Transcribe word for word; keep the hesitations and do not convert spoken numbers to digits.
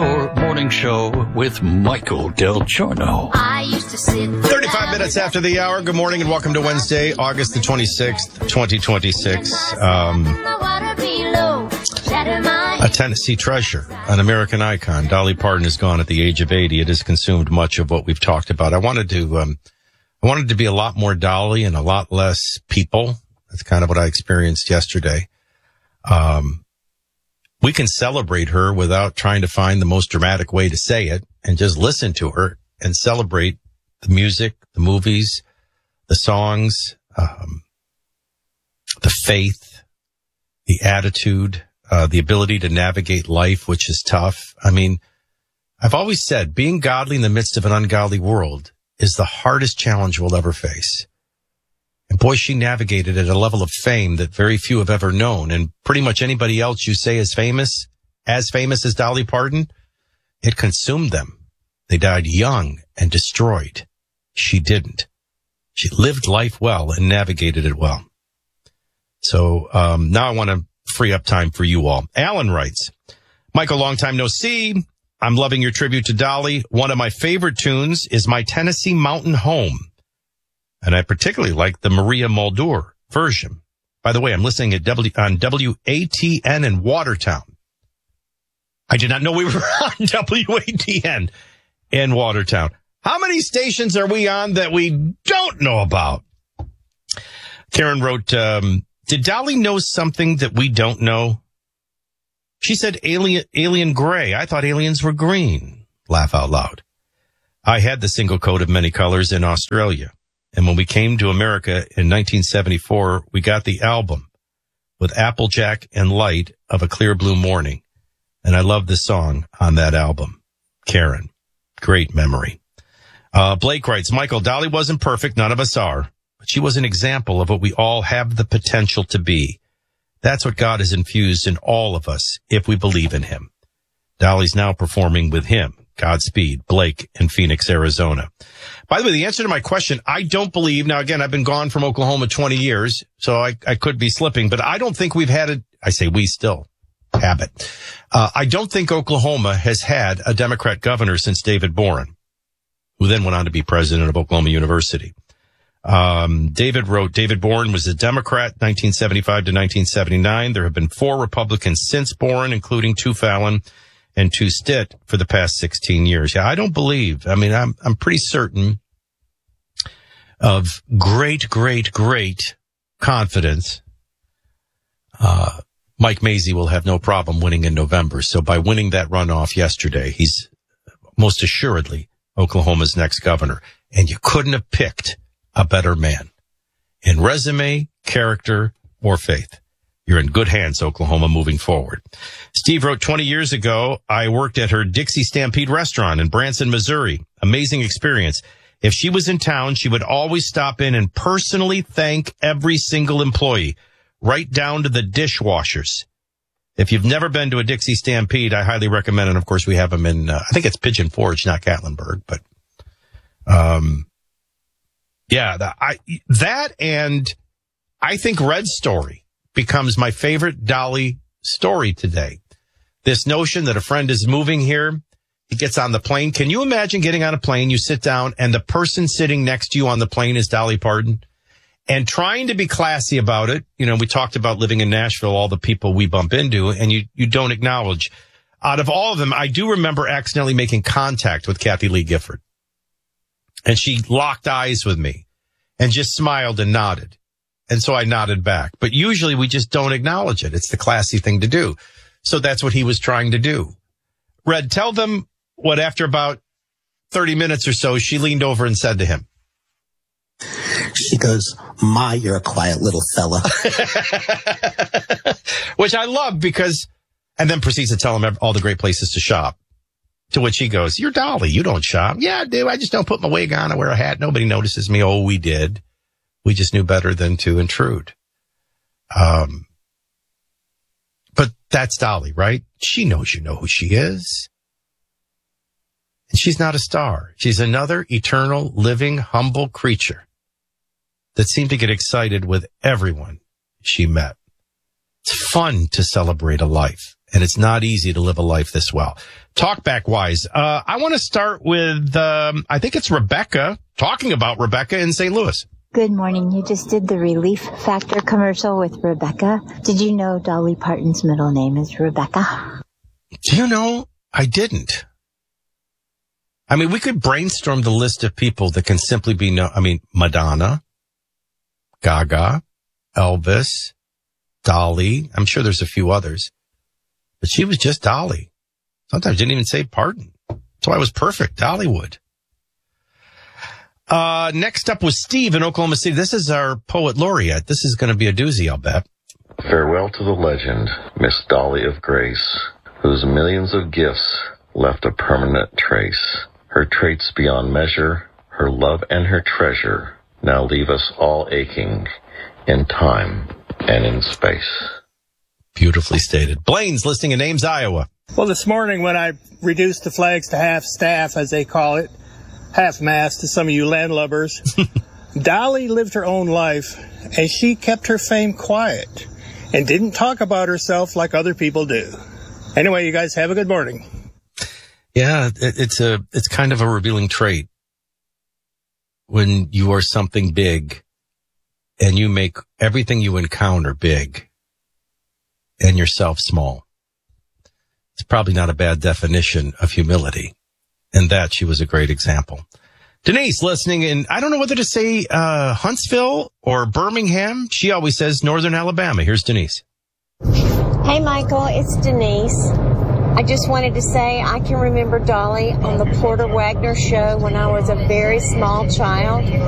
your morning show with Michael Del Giorno. I used to sit thirty-five minutes after the hour. Good morning and welcome to Wednesday, August the twenty-sixth, twenty twenty-six. Um, a Tennessee treasure, an American icon. Dolly Parton is gone at the age of eighty. It has consumed much of what we've talked about. I wanted to, um, I wanted to be a lot more Dolly and a lot less people. That's kind of what I experienced yesterday. Um, we can celebrate her without trying to find the most dramatic way to say it and just listen to her and celebrate the music, the movies, the songs, um, the faith, the attitude, uh, the ability to navigate life, which is tough. I mean, I've always said being godly in the midst of an ungodly world is the hardest challenge we'll ever face. And boy, she navigated at a level of fame that very few have ever known. And pretty much anybody else you say is famous, as famous as Dolly Parton, it consumed them. They died young and destroyed. She didn't. She lived life well and navigated it well. So um, now I want to free up time for you all. Alan writes, Michael, long time no see. I'm loving your tribute to Dolly. One of my favorite tunes is My Tennessee Mountain Home. And I particularly like the Maria Muldaur version. By the way, I'm listening at w, on W A T N in Watertown. I did not know we were on W A T N in Watertown. How many stations are we on that we don't know about? Karen wrote, um, did Dolly know something that we don't know? She said alien, alien gray. I thought aliens were green. Laugh out loud. I had the single coat of many colors in Australia. And when we came to America in nineteen seventy-four, we got the album with Applejack and Light of a Clear Blue Morning. And I love the song on that album. Karen, great memory. Uh, Blake writes, Michael, Dolly wasn't perfect. None of us are. But she was an example of what we all have the potential to be. That's what God has infused in all of us if we believe in him. Dolly's now performing with him. Godspeed, Blake in Phoenix, Arizona. By the way, the answer to my question, I don't believe, now again, I've been gone from Oklahoma twenty years, so I, I could be slipping, but I don't think we've had a, I say we still have it. Uh, I don't think Oklahoma has had a Democrat governor since David Boren, who then went on to be president of Oklahoma University. Um, David wrote, David Boren was a Democrat, nineteen seventy-five to nineteen seventy-nine. There have been four Republicans since Boren, including two Fallon and two Stitt for the past sixteen years. Yeah, I don't believe. I mean, I'm, I'm pretty certain of great, great, great confidence. Uh, Mike Mazzei will have no problem winning in November. So by winning that runoff yesterday, he's most assuredly Oklahoma's next governor. And you couldn't have picked a better man in resume, character, or faith. You're in good hands, Oklahoma, moving forward. Steve wrote, twenty years ago, I worked at her Dixie Stampede restaurant in Branson, Missouri. Amazing experience. If she was in town, she would always stop in and personally thank every single employee, right down to the dishwashers. If you've never been to a Dixie Stampede, I highly recommend it. Of course, we have them in, uh, I think it's Pigeon Forge, not Gatlinburg, but, um, yeah, the, I, that and I think Red's story becomes my favorite Dolly story today. This notion that a friend is moving here, he gets on the plane. Can you imagine getting on a plane, you sit down, and the person sitting next to you on the plane is Dolly Parton? And trying to be classy about it, you know, we talked about living in Nashville, all the people we bump into, and you, you don't acknowledge. Out of all of them, I do remember accidentally making contact with Kathy Lee Gifford. And she locked eyes with me and just smiled and nodded. And so I nodded back. But usually we just don't acknowledge it. It's the classy thing to do. So that's what he was trying to do. Red, tell them what after about thirty minutes or so, she leaned over and said to him. She goes, "My, you're a quiet little fella." Which I love because, and then proceeds to tell him all the great places to shop. To which he goes, "You're Dolly. You don't shop." "Yeah, I do. I just don't put my wig on. I wear a hat. Nobody notices me." "Oh, we did. We just knew better than to intrude." Um, but that's Dolly, right? She knows you know who she is. And she's not a star. She's another eternal, living, humble creature that seemed to get excited with everyone she met. It's fun to celebrate a life And it's not easy to live a life this well. Talkback wise, uh, I want to start with, um, I think it's Rebecca, talking about Rebecca in Saint Louis. Good morning. You just did the Relief Factor commercial with Rebecca. Did you know Dolly Parton's middle name is Rebecca? Do you know? I didn't. I mean, we could brainstorm the list of people that can simply be known. I mean, Madonna, Gaga, Elvis, Dolly. I'm sure there's a few others. But she was just Dolly. Sometimes didn't even say Parton. That's why it was perfect. Dollywood. Uh, next up was Steve in Oklahoma City. This is our poet laureate. This is going to be a doozy, I'll bet. Farewell to the legend, Miss Dolly of Grace, whose millions of gifts left a permanent trace. Her traits beyond measure, her love and her treasure, now leave us all aching in time and in space. Beautifully stated. Blaine's listening in Ames, Iowa. Well, this morning when I reduced the flags to half staff, as they call it, half-mast to some of you landlubbers, Dolly lived her own life, and she kept her fame quiet and didn't talk about herself like other people do. Anyway, you guys have a good morning. Yeah, it, it's a it's kind of a revealing trait when you are something big and you make everything you encounter big and yourself small. It's probably not a bad definition of humility. And that she was a great example. Denise listening in, I don't know whether to say uh Huntsville or Birmingham. She always says Northern Alabama. Here's Denise. Hey, Michael, it's Denise. I just wanted to say I can remember Dolly on the Porter Wagner show when I was a very small child.